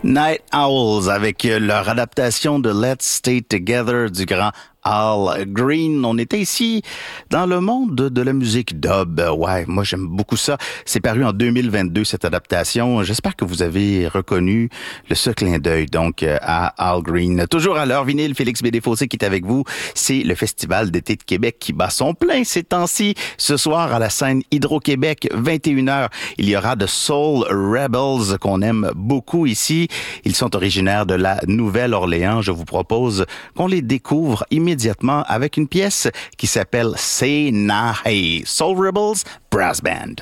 Night Owls avec leur adaptation de Let's Stay Together du grand Al Green. On était ici dans le monde de la musique dub. Ouais, moi j'aime beaucoup ça. C'est paru en 2022 cette adaptation. J'espère que vous avez reconnu ce clin d'œil donc à Al Green. Toujours à l'heure vinyle, Félix Bédé-Fossé qui est avec vous. C'est le Festival d'été de Québec qui bat son plein ces temps-ci. Ce soir à la scène Hydro-Québec, 21h, il y aura The Soul Rebels qu'on aime beaucoup ici. Ils sont originaires de la Nouvelle-Orléans. Je vous propose qu'on les découvre immédiatement avec une pièce qui s'appelle Say Nah Hey, Soul Rebels Brass Band.